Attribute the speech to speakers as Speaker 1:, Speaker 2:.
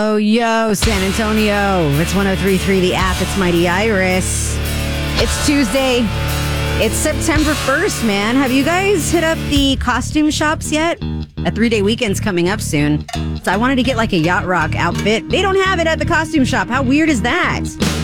Speaker 1: Oh, yo, San Antonio. It's 103.3 The App. It's Mighty Iris. It's Tuesday. It's September 1st, man. Have you guys hit up the costume shops yet? A 3-day weekend's coming up soon. So I wanted to get like a yacht rock outfit. They don't have it at the costume shop. How weird is that?